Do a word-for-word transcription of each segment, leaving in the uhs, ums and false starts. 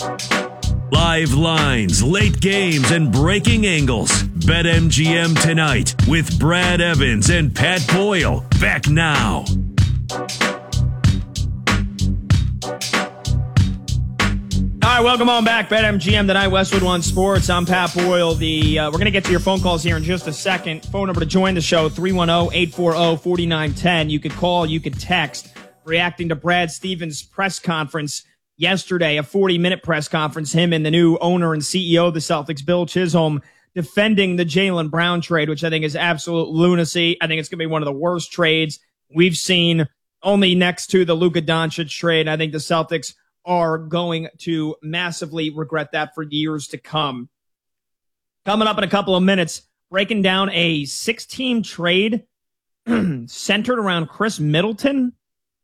Live lines, late games, and breaking angles. BetMGM tonight with Brad Evans and Pat Boyle. Back now. All right, welcome on back. BetMGM tonight, Westwood One Sports. I'm Pat Boyle. The uh, we're going to get to your phone calls here in just a second. Phone number to join the show, three one zero, eight four zero, four nine one zero. You could call, you could text. Reacting to Brad Stevens' press conference yesterday, a forty-minute press conference, him and the new owner and C E O of the Celtics, Bill Chisholm, defending the Jaylen Brown trade, which I think is absolute lunacy. I think it's going to be one of the worst trades we've seen, only next to the Luka Doncic trade. I think the Celtics are going to massively regret that for years to come. Coming up in a couple of minutes, breaking down a six-team trade centered around Chris Middleton.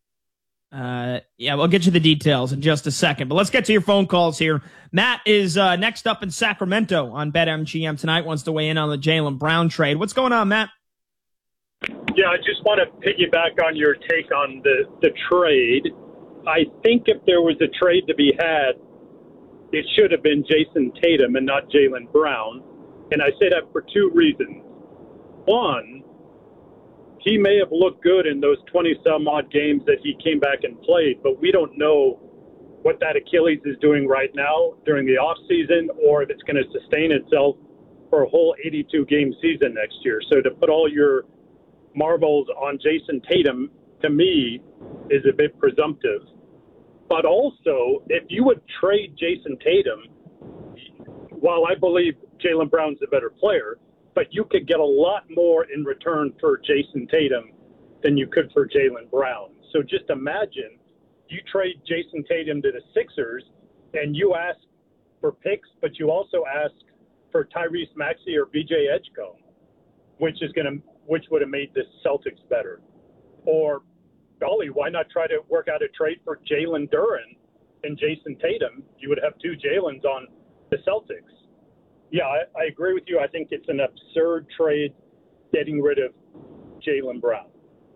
Uh, yeah, we'll get you the details in just a second, but let's get to your phone calls here. Matt is uh, next up in Sacramento on BetMGM tonight, wants to weigh in on the Jaylen Brown trade. What's going on, Matt? Yeah, I just want to piggyback on your take on the, the trade. I think if there was a trade to be had, it should have been Jason Tatum and not Jaylen Brown. And I say that for two reasons. One, he may have looked good in those twenty-some-odd games that he came back and played, but we don't know what that Achilles is doing right now during the offseason or if it's going to sustain itself for a whole eighty-two game season next year. So to put all your marbles on Jason Tatum, to me, is a bit presumptive. But also, if you would trade Jason Tatum, while I believe Jaylen Brown's a better player, but you could get a lot more in return for Jason Tatum than you could for Jaylen Brown. So just imagine you trade Jason Tatum to the Sixers and you ask for picks, but you also ask for Tyrese Maxey or B J Edgecombe, which is going to, which would have made the Celtics better. Or, golly, why not try to work out a trade for Jalen Duren and Jason Tatum? You would have two Jalen's on the Celtics. Yeah, I, I agree with you. I think it's an absurd trade getting rid of Jaylen Brown.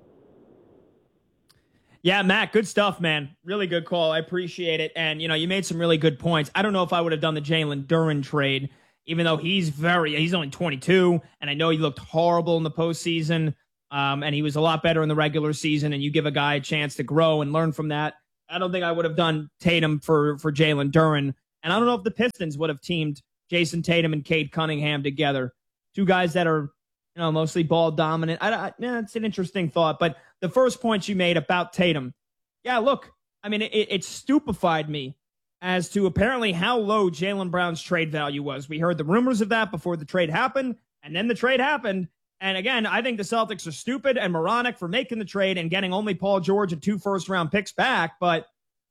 Yeah, Matt, good stuff, man. Really good call. I appreciate it. And, you know, you made some really good points. I don't know if I would have done the Jalen Duren trade, even though he's very, he's only twenty-two, and I know he looked horrible in the postseason, um, and he was a lot better in the regular season, and you give a guy a chance to grow and learn from that. I don't think I would have done Tatum for, for Jalen Duren. And I don't know if the Pistons would have teamed Jason Tatum and Cade Cunningham together. Two guys that are, you know, mostly ball dominant. I, I, yeah, it's an interesting thought. But the first point you made about Tatum, yeah, look, I mean, it, it stupefied me as to apparently how low Jaylen Brown's trade value was. We heard the rumors of that before the trade happened, and then the trade happened. And again, I think the Celtics are stupid and moronic for making the trade and getting only Paul George and two first-round picks back. But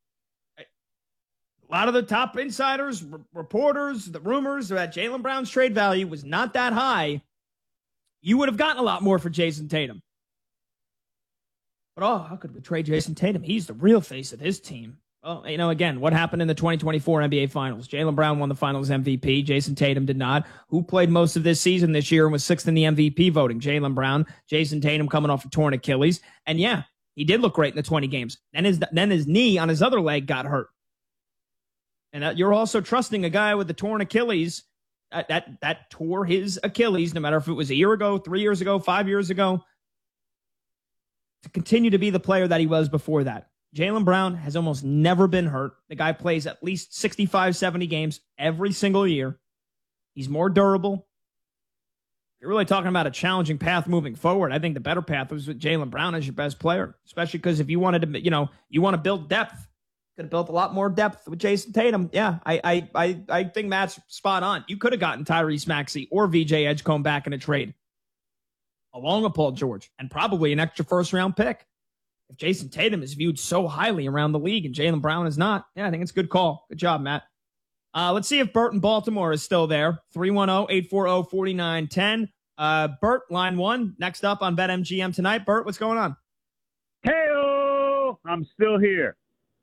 a lot of the top insiders, r- reporters, the rumors that Jaylen Brown's trade value was not that high. You would have gotten a lot more for Jason Tatum. But, oh, how could we trade Jason Tatum? He's the real face of this team. Well, you know, again, what happened in the twenty twenty-four N B A Finals? Jaylen Brown won the Finals M V P. Jason Tatum did not. Who played most of this season this year and was sixth in the M V P voting? Jaylen Brown. Jason Tatum coming off a torn Achilles. And, yeah, he did look great in the twenty games. Then his, then his knee on his other leg got hurt. And that, you're also trusting a guy with the torn Achilles that, that that tore his Achilles, no matter if it was a year ago, three years ago, five years ago, to continue to be the player that he was before that. Jaylen Brown has almost never been hurt. The guy plays at least sixty-five, seventy games every single year. He's more durable. If you're really talking about a challenging path moving forward, I think the better path was with Jaylen Brown as your best player, especially because if you wanted to, you know, you want to build depth, could have built a lot more depth with Jason Tatum. Yeah, I I I, I think Matt's spot on. You could have gotten Tyrese Maxey or V J Edgecombe back in a trade, along with Paul George, and probably an extra first-round pick. If Jason Tatum is viewed so highly around the league and Jaylen Brown is not, yeah, I think it's a good call. Good job, Matt. Uh, let's see if Bert in Baltimore is still there. three one zero, eight four zero, four nine one zero. Uh, Bert, line one, next up on BetMGM tonight. Bert, what's going on? Hey-o! I'm still here.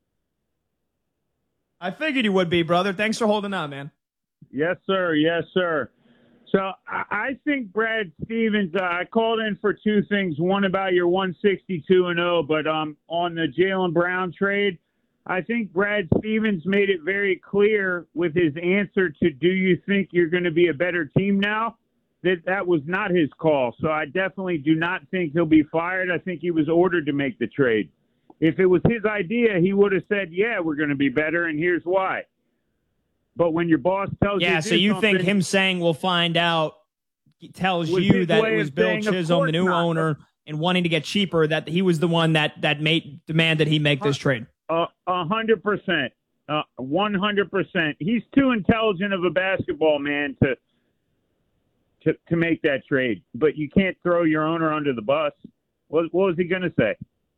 I figured you would be, brother. Thanks for holding on, man. Yes, sir. Yes, sir. So I think Brad Stevens, uh, I called in for two things. One about your one sixty-two and oh, but um, on the Jaylen Brown trade, I think Brad Stevens made it very clear with his answer to "Do you think you're going to be a better team now?" that that was not his call. So I definitely do not think he'll be fired. I think he was ordered to make the trade. If it was his idea, he would have said, "Yeah, we're going to be better, and here's why." But when your boss tells you, yeah, so you think him saying "we'll find out" tells you that it was Bill Chisholm, the new owner, and wanting to get cheaper, that he was the one that that made demanded he make this trade. A hundred percent, one hundred percent. He's too intelligent of a basketball man to, to to make that trade. But you can't throw your owner under the bus. What, what was he going to say?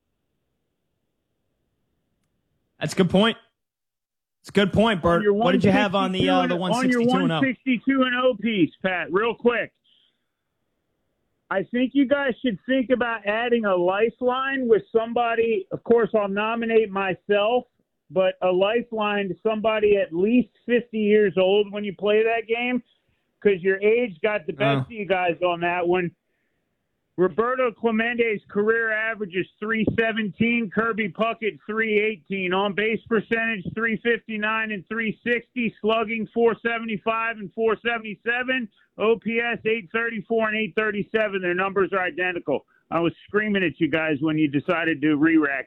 That's a good point. It's a good point, Bert. What did you have on the uh, the one sixty-two and oh? On your one sixty-two and oh piece, Pat, real quick. I think you guys should think about adding a lifeline with somebody. Of course, I'll nominate myself, but a lifeline to somebody at least fifty years old when you play that game, because your age got the best uh. of you guys on that one. Roberto Clemente's career average is three seventeen, Kirby Puckett three eighteen, on base percentage three fifty-nine and three sixty, slugging four seventy-five and four seventy-seven, O P S eight thirty-four and eight thirty-seven. Their numbers are identical. I was screaming at you guys when you decided to re-rack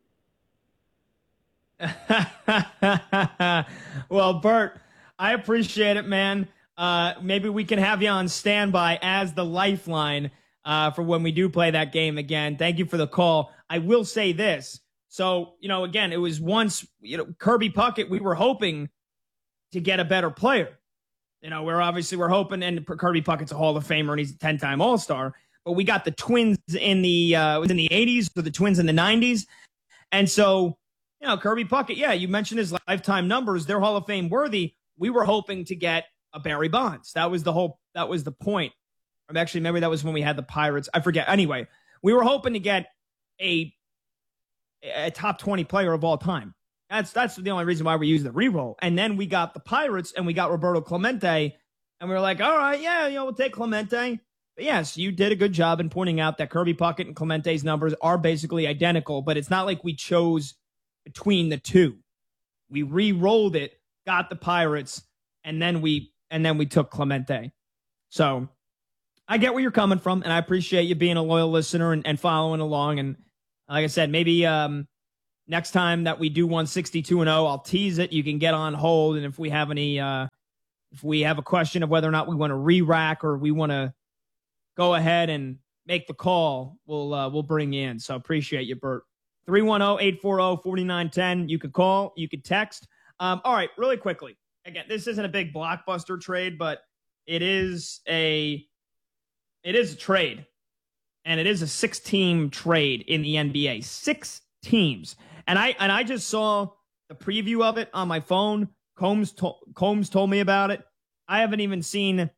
it. Well, Bert, I appreciate it, man. Uh, maybe we can have you on standby as the lifeline Uh, for when we do play that game again. Thank you for the call. I will say this. So, you know, again, it was once, you know, Kirby Puckett, we were hoping to get a better player. You know, we're obviously, we're hoping, and Kirby Puckett's a Hall of Famer and he's a ten-time All-Star, but we got the Twins in the, uh, it was in the eighties or the Twins in the nineties. And so, you know, Kirby Puckett, yeah, you mentioned his lifetime numbers. They're Hall of Fame worthy. We were hoping to get a Barry Bonds. That was the whole, that was the point. Actually, maybe that was when we had the Pirates. I forget. Anyway, we were hoping to get a a top twenty player of all time. That's that's the only reason why we used the reroll. And then we got the Pirates and we got Roberto Clemente. And we were like, all right, yeah, you know, we'll take Clemente. But yes, you did a good job in pointing out that Kirby Puckett and Clemente's numbers are basically identical. But it's not like we chose between the two. We re-rolled it, got the Pirates, and then we and then we took Clemente. So I get where you're coming from, and I appreciate you being a loyal listener and, and following along. And like I said, maybe um, next time that we do one sixty-two and oh, I'll tease it. You can get on hold, and if we have any, uh, if we have a question of whether or not we want to re-rack or we want to go ahead and make the call, we'll uh, we'll bring you in. So appreciate you, Bert. three one zero, eight four zero, four nine one zero. You could call, you could text. Um, all right, really quickly. Again, this isn't a big blockbuster trade, but it is a It is a trade, and it is a six-team trade in the N B A. Six teams, and I and I just saw the preview of it on my phone. Combs to, Combs told me about it. I haven't even seen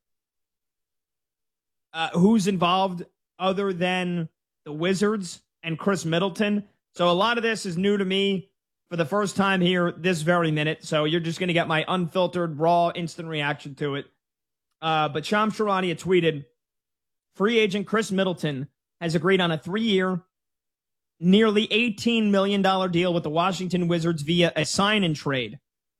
uh, who's involved other than the Wizards and Chris Middleton. So a lot of this is new to me for the first time here this very minute. So you're just going to get my unfiltered, raw, instant reaction to it. Uh, but Shams Charania tweeted, free agent Chris Middleton has agreed on a three-year, nearly eighteen million dollars deal with the Washington Wizards via a sign-and trade.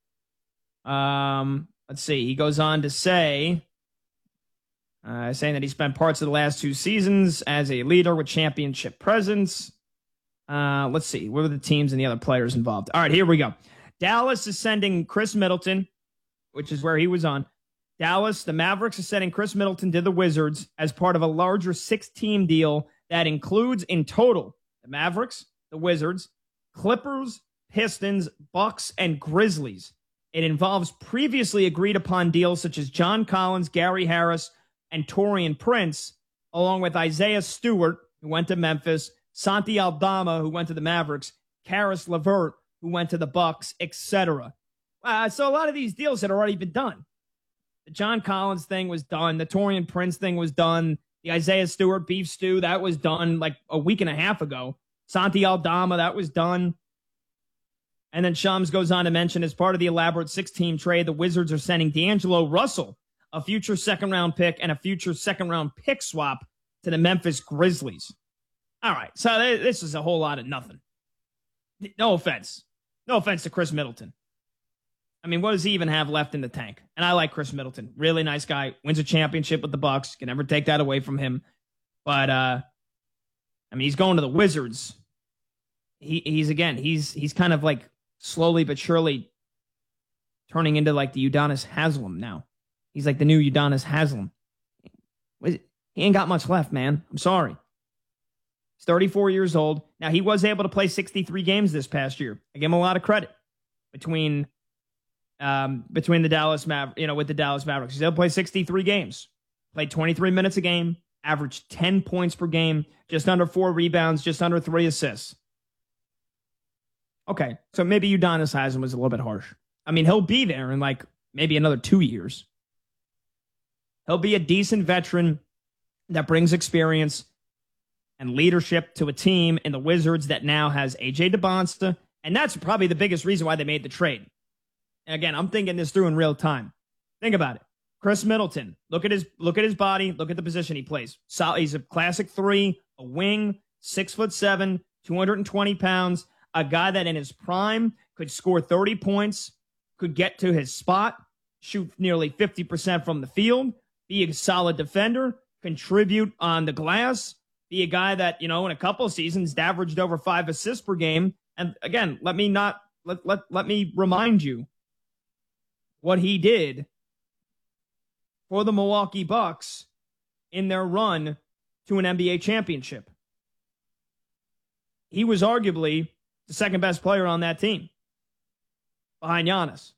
Um, let's see. He goes on to say, uh, saying that he spent parts of the last two seasons as a leader with championship presence. Uh, let's see. What are the teams and the other players involved? All right, here we go. Dallas is sending Chris Middleton, which is where he was on. Dallas, the Mavericks are sending Chris Middleton to the Wizards as part of a larger six-team deal that includes in total the Mavericks, the Wizards, Clippers, Pistons, Bucks, and Grizzlies. It involves previously agreed upon deals such as John Collins, Gary Harris, and Taurean Prince, along with Isaiah Stewart, who went to Memphis, Santi Aldama, who went to the Mavericks, Karis LeVert, who went to the Bucks, et cetera. Uh, so a lot of these deals had already been done. The John Collins thing was done. The Taurean Prince thing was done. The Isaiah Stewart beef stew, that was done like a week and a half ago. Santi Aldama, that was done. And then Shams goes on to mention, as part of the elaborate six-team trade, the Wizards are sending D'Angelo Russell, a future second-round pick and a future second-round pick swap to the Memphis Grizzlies. All right, so this is a whole lot of nothing. No offense. No No offense to Chris Middleton. I mean, what does he even have left in the tank? And I like Chris Middleton. Really nice guy. Wins a championship with the Bucks. Can never take that away from him. But, uh, I mean, he's going to the Wizards. He He's, again, he's he's kind of like slowly but surely turning into like the Udonis Haslem now. He's like the new Udonis Haslem. He ain't got much left, man. I'm sorry. He's thirty-four years old. Now, he was able to play sixty-three games this past year. I give him a lot of credit between um, between the Dallas Maver- you know, with the Dallas Mavericks. He's able to play sixty-three games. Played twenty-three minutes a game, averaged ten points per game, just under four rebounds, just under three assists. Okay, so maybe Udonis Haslem was a little bit harsh. I mean, he'll be there in like maybe another two years. He'll be a decent veteran that brings experience and leadership to a team in the Wizards that now has A J DeBonsta, and that's probably the biggest reason why they made the trade. And again, I'm thinking this through in real time. Think about it. Chris Middleton, look at his look at his body, look at the position he plays. So he's a classic three, a wing, six foot seven, two hundred twenty pounds, a guy that in his prime could score thirty points, could get to his spot, shoot nearly fifty percent from the field, be a solid defender, contribute on the glass, be a guy that, you know, in a couple of seasons averaged over five assists per game. And again, let me not let let, let me remind you what he did for the Milwaukee Bucks in their run to an N B A championship. He was arguably the second best player on that team behind Giannis.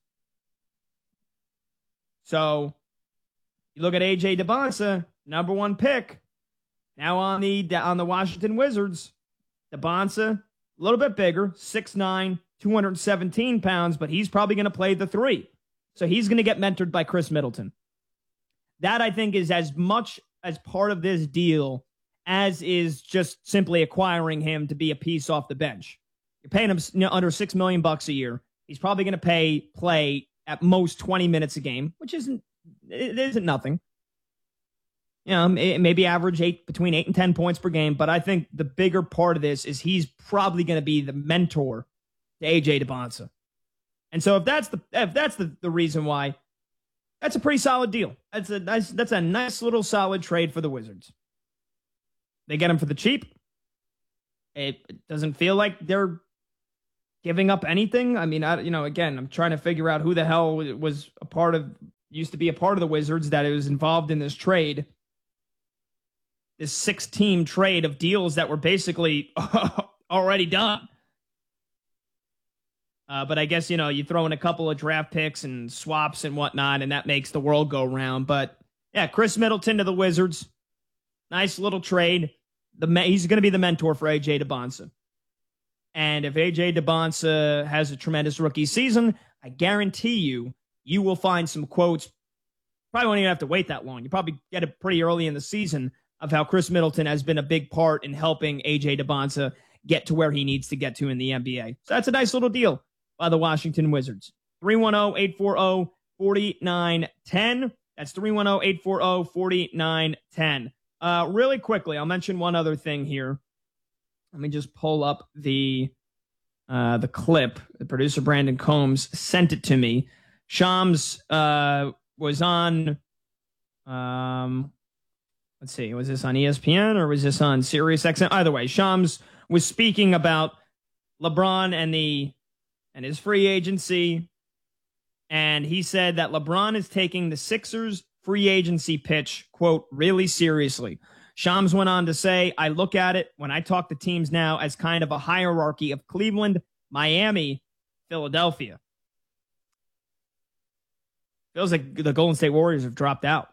So you look at A J DeBonsta, number one pick, now on the on the Washington Wizards. DeBonsta, a little bit bigger, six nine, two hundred seventeen pounds, but he's probably going to play the three. So he's going to get mentored by Chris Middleton. That, I think, is as much as part of this deal as is just simply acquiring him to be a piece off the bench. You're paying him under six million dollars bucks a year. He's probably going to pay play at most twenty minutes a game, which isn't it isn't nothing. You know, maybe average eight between eight and ten points per game. But I think the bigger part of this is he's probably going to be the mentor to A J DeBonsta. And so if that's the if that's the, the reason why, that's a pretty solid deal. That's a nice that's a nice little solid trade for the Wizards. They get him for the cheap. It doesn't feel like they're giving up anything. I mean, I, you know, again, I'm trying to figure out who the hell was a part of used to be a part of the Wizards that was involved in this trade. This six-team trade of deals that were basically already done. Uh, but I guess, you know, you throw in a couple of draft picks and swaps and whatnot, and that makes the world go round. But, yeah, Chris Middleton to the Wizards. Nice little trade. The He's going to be the mentor for A J DeBonsta. And if A J DeBonsta has a tremendous rookie season, I guarantee you, you will find some quotes. Probably won't even have to wait that long. You probably get it pretty early in the season of how Chris Middleton has been a big part in helping A J DeBonsta get to where he needs to get to in the N B A. So that's a nice little deal by the Washington Wizards. three one zero, eight four zero, four nine one zero. That's three one zero, eight four zero, four nine one zero. Uh, really quickly, I'll mention one other thing here. Let me just pull up the uh, the clip. The producer, Brandon Combs, sent it to me. Shams uh, was on... Um, Let's see, was this on E S P N or was this on Sirius X M? Either way, Shams was speaking about LeBron and the and his free agency, and he said that LeBron is taking the Sixers free agency pitch, quote, really seriously. Shams went on to say, I look at it when I talk to teams now as kind of a hierarchy of Cleveland, Miami, Philadelphia. Feels like the Golden State Warriors have dropped out.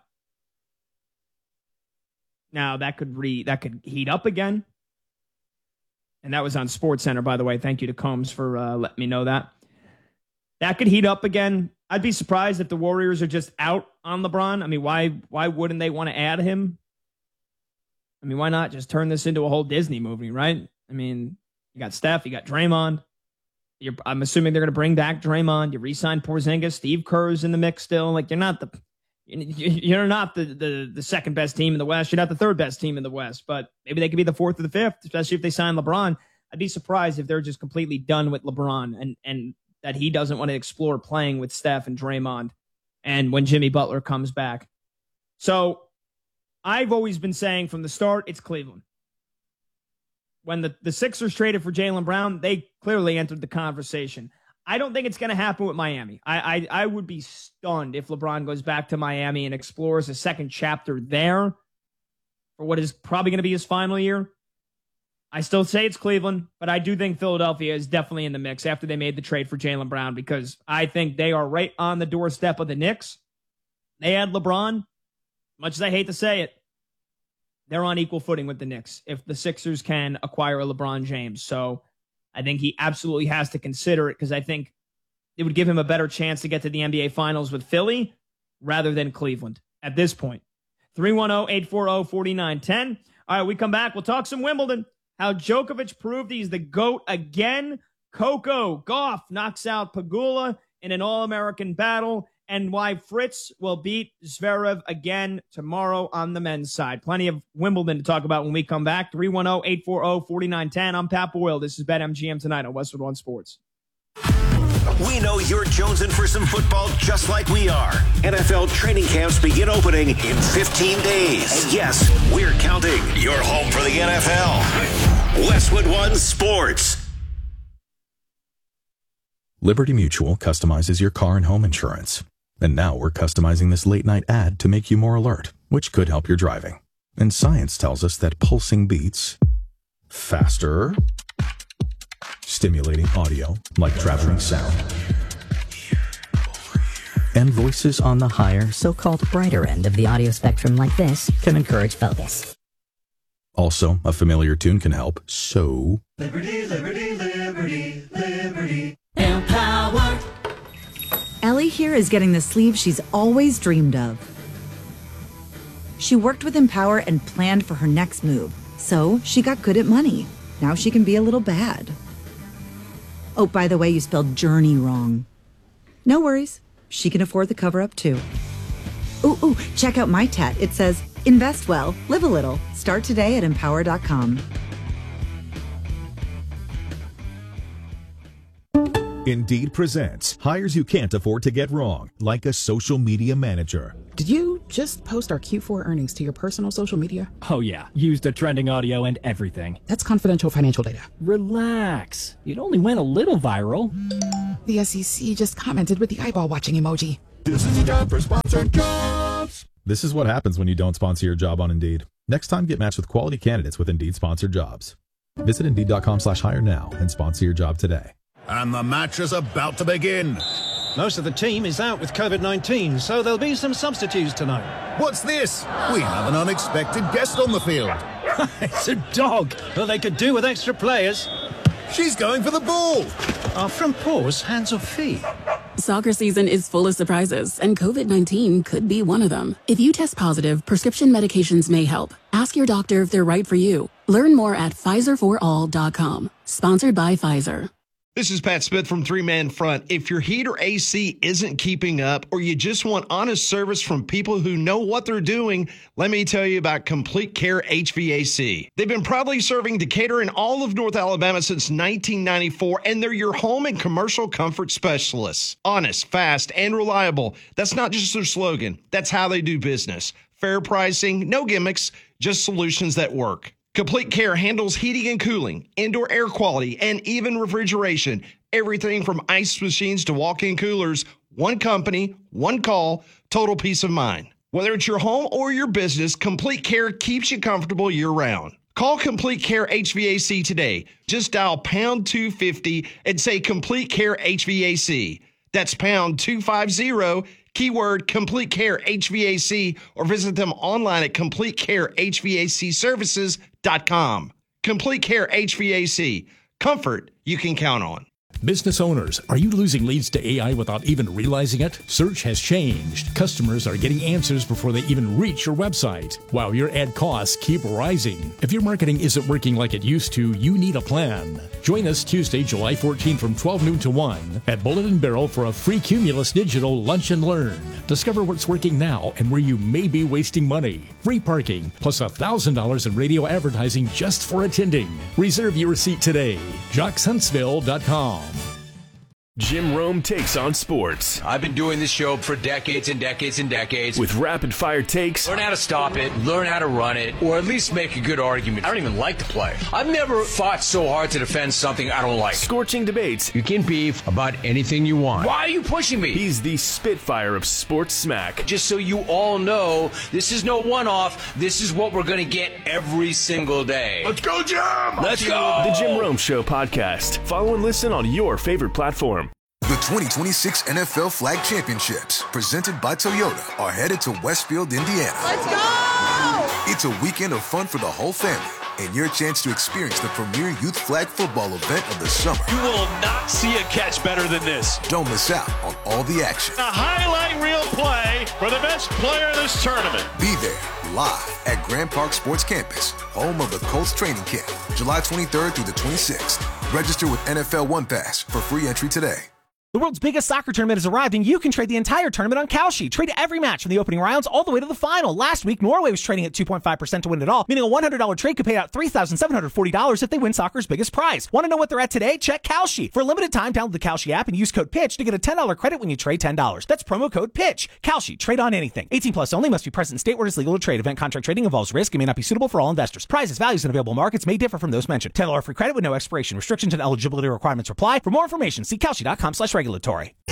Now, that could re that could heat up again. And that was on SportsCenter, by the way. Thank you to Combs for uh, letting me know that. That could heat up again. I'd be surprised if the Warriors are just out on LeBron. I mean, why why wouldn't they want to add him? I mean, why not just turn this into a whole Disney movie, right? I mean, you got Steph, you got Draymond. You're, I'm assuming they're going to bring back Draymond. You re-sign Porzingis. Steve Kerr's in the mix still. Like, you're not the... You're not the, the, the second best team in the West. You're not the third best team in the West, but maybe they could be the fourth or the fifth, especially if they sign LeBron. I'd be surprised if they're just completely done with LeBron and, and that he doesn't want to explore playing with Steph and Draymond and when Jimmy Butler comes back. So I've always been saying from the start, it's Cleveland. When the, the Sixers traded for Jaylen Brown, they clearly entered the conversation. I don't think it's going to happen with Miami. I, I I would be stunned if LeBron goes back to Miami and explores a second chapter there for what is probably going to be his final year. I still say it's Cleveland, but I do think Philadelphia is definitely in the mix after they made the trade for Jaylen Brown because I think they are right on the doorstep of the Knicks. They had LeBron. Much as I hate to say it, they're on equal footing with the Knicks if the Sixers can acquire a LeBron James. So I think he absolutely has to consider it because I think it would give him a better chance to get to the N B A Finals with Philly rather than Cleveland at this point. three one zero, eight four zero, four nine one zero. All right, we come back. We'll talk some Wimbledon. How Djokovic proved he's the GOAT again. Coco Gauff knocks out Pegula in an All-American battle. And why Fritz will beat Zverev again tomorrow on the men's side. Plenty of Wimbledon to talk about when we come back. three one zero, eight four zero, four nine one zero. I'm Pat Boyle. This is BetMGM Tonight on Westwood One Sports. We know you're jonesing for some football just like we are. N F L training camps begin opening in fifteen days. And yes, we're counting. Your home for the N F L. Westwood One Sports. Liberty Mutual customizes your car and home insurance. And now we're customizing this late-night ad to make you more alert, which could help your driving. And science tells us that pulsing beats faster, stimulating audio like traveling sound, and voices on the higher, so-called brighter end of the audio spectrum like this can encourage focus. Also, a familiar tune can help, so... Liberty, liberty, liberty, liberty. Empower. Ellie here is getting the sleeve she's always dreamed of. She worked with Empower and planned for her next move, so she got good at money. Now she can be a little bad. Oh, by the way, you spelled journey wrong. No worries. She can afford the cover-up, too. Ooh, ooh, check out my tat. It says, invest well, live a little. Start today at empower dot com. Indeed presents hires you can't afford to get wrong, like a social media manager. Did you just post our Q four earnings to your personal social media? Oh yeah, used the trending audio and everything. That's confidential financial data. Relax. It only went a little viral. The S E C just commented with the eyeball watching emoji. This is a job for sponsored jobs. This is what happens when you don't sponsor your job on Indeed. Next time, get matched with quality candidates with Indeed sponsored jobs. Visit Indeed dot com slash hire now and sponsor your job today. And the match is about to begin. Most of the team is out with COVID nineteen, so there'll be some substitutes tonight. What's this? We have an unexpected guest on the field. It's a dog. Well, they could do with extra players. She's going for the ball. Are front paws hands or feet? Soccer season is full of surprises, and COVID nineteen could be one of them. If you test positive, prescription medications may help. Ask your doctor if they're right for you. Learn more at Pfizer for all dot com. Sponsored by Pfizer. This is Pat Smith from Three Man Front. If your heat or A C isn't keeping up, or you just want honest service from people who know what they're doing, let me tell you about Complete Care H V A C. They've been proudly serving Decatur and all of North Alabama since nineteen ninety-four, and they're your home and commercial comfort specialists. Honest, fast, and reliable. That's not just their slogan. That's how they do business. Fair pricing, no gimmicks, just solutions that work. Complete Care handles heating and cooling, indoor air quality, and even refrigeration. Everything from ice machines to walk-in coolers. One company, one call, total peace of mind. Whether it's your home or your business, Complete Care keeps you comfortable year-round. Call Complete Care H V A C today. Just dial pound two fifty and say Complete Care H V A C. That's pound two fifty, keyword Complete Care H V A C, or visit them online at complete care h v a c services dot com. Complete Care H V A C. Comfort you can count on. Business owners, are you losing leads to A I without even realizing it? Search has changed. Customers are getting answers before they even reach your website, while your ad costs keep rising. If your marketing isn't working like it used to, you need a plan. Join us Tuesday, July fourteenth from twelve noon to one at Bullet and Barrel for a free Cumulus Digital Lunch and Learn. Discover what's working now and where you may be wasting money. Free parking, plus one thousand dollars in radio advertising just for attending. Reserve your seat today. Jocks Huntsville dot com. Jim Rome takes on sports. I've been doing this show for decades and decades and decades. With rapid-fire takes. Learn how to stop it, learn how to run it, or at least make a good argument. I don't even like to play. I've never fought so hard to defend something I don't like. Scorching debates. You can beef about anything you want. Why are you pushing me? He's the Spitfire of sports smack. Just so you all know, this is no one-off. This is what we're going to get every single day. Let's go, Jim! Let's go! The Jim Rome Show podcast. Follow and listen on your favorite platform. The twenty twenty-six N F L Flag Championships, presented by Toyota, are headed to Westfield, Indiana. Let's go! It's a weekend of fun for the whole family and your chance to experience the premier youth flag football event of the summer. You will not see a catch better than this. Don't miss out on all the action. A highlight reel play for the best player of this tournament. Be there live at Grand Park Sports Campus, home of the Colts training camp, July twenty-third through the twenty-sixth. Register with N F L One Pass for free entry today. The world's biggest soccer tournament has arrived, and you can trade the entire tournament on Kalshi. Trade every match from the opening rounds all the way to the final. Last week, Norway was trading at two point five percent to win it all, meaning a one hundred dollars trade could pay out three thousand seven hundred forty dollars if they win soccer's biggest prize. Want to know what they're at today? Check Kalshi. For a limited time, download the Kalshi app and use code PITCH to get a ten dollars credit when you trade ten dollars. That's promo code PITCH. Kalshi. Trade on anything. eighteen plus only. Must be present in state where it is legal to trade. Event contract trading involves risk and may not be suitable for all investors. Prizes, values, and available markets may differ from those mentioned. ten dollars free credit with no expiration. Restrictions and eligibility requirements apply. For more information, see Kalshi dot com slash regulatory.